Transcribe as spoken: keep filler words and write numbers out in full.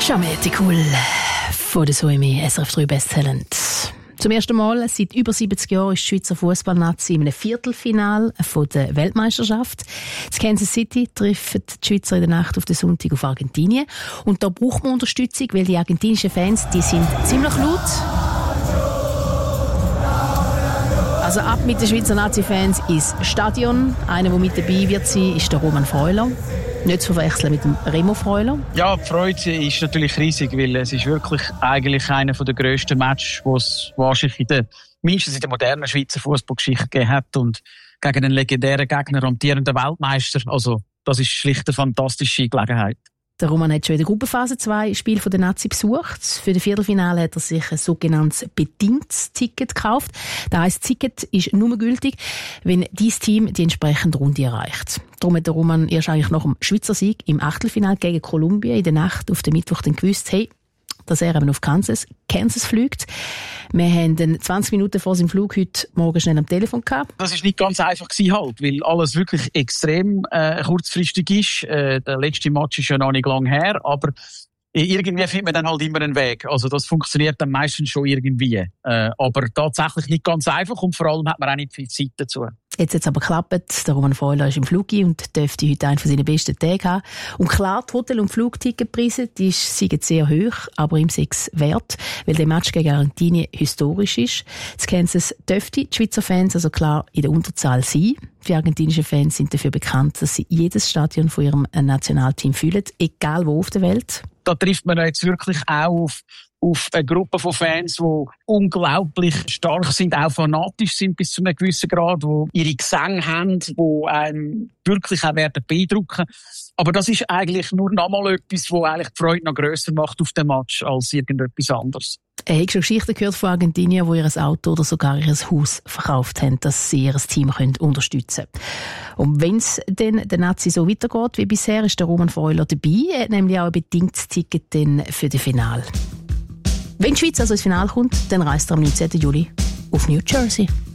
Charmette cool von der Soemi S R F drei Best Talent. Zum ersten Mal seit über siebzig Jahren ist die Schweizer Fußballnazi in einem Viertelfinale der Weltmeisterschaft. In Kansas City treffen die Schweizer in der Nacht auf den Sonntag auf Argentinien. Und da braucht man Unterstützung, weil die argentinischen Fans, die sind ziemlich laut. Also ab mit den Schweizer Nazi-Fans ins Stadion. Einer, der mit dabei wird sein, ist der Roman Freuler. Nicht zu verwechseln mit dem Remo Freuler. Ja, die Freude ist natürlich riesig, weil es ist wirklich eigentlich einer der grössten Matches, die es wahrscheinlich in der, mindestens in der modernen Schweizer Fußballgeschichte gegeben hat. Und gegen einen legendären Gegner, amtierenden Weltmeister. Also, das ist schlicht eine fantastische Gelegenheit. Der Roman hat schon in der Gruppenphase zwei Spiele von der Nazi besucht. Für das Viertelfinale hat er sich ein sogenanntes bedingtes Ticket gekauft. Das heisst, das Ticket ist nur gültig, wenn dieses Team die entsprechende Runde erreicht. Darum hat der Roman erst eigentlich nach dem Schweizer Sieg im Achtelfinale gegen Kolumbien in der Nacht auf den Mittwoch dann gewusst, hey, dass er eben auf Kansas, Kansas fliegt. Wir haben dann zwanzig Minuten vor seinem Flug heute Morgen schnell am Telefon gehabt. Das ist nicht ganz einfach gewesen halt, weil alles wirklich extrem äh, kurzfristig ist. Äh, der letzte Match ist ja noch nicht lang her, aber irgendwie findet man dann halt immer einen Weg. Also das funktioniert dann meistens schon irgendwie. Äh, aber tatsächlich nicht ganz einfach und vor allem hat man auch nicht viel Zeit dazu. Jetzt hat es aber geklappt. Der Roman Freuler ist im Flug und dürfte heute einen von seinen besten Tagen haben. Und klar, die Hotel- und Flugticketpreise, die sind sehr hoch, aber ihm sei es wert, weil der Match gegen Argentinien historisch ist. Das Kansas dürfte die Schweizer Fans also klar in der Unterzahl sein. Die argentinischen Fans sind dafür bekannt, dass sie jedes Stadion von ihrem Nationalteam fühlen, egal wo auf der Welt. Da trifft man jetzt wirklich auch auf, auf eine Gruppe von Fans, die unglaublich stark sind, auch fanatisch sind bis zu einem gewissen Grad, die ihre Gesänge haben, die einen wirklich auch werden beeindrucken. Aber das ist eigentlich nur nochmal etwas, das eigentlich die Freude noch grösser macht auf dem Match als irgendetwas anderes. Er hat schon Geschichten gehört von Argentinien, die ihr Auto oder sogar ihr Haus verkauft haben, dass sie ihr Team unterstützen können. Und wenn es dann der Nazi so weitergeht wie bisher, ist der Roman Freuler dabei. Er hat nämlich auch ein bedingtes Ticket für das Finale. Wenn die Schweiz also ins Finale kommt, dann reist er am neunzehnten Juli auf New Jersey.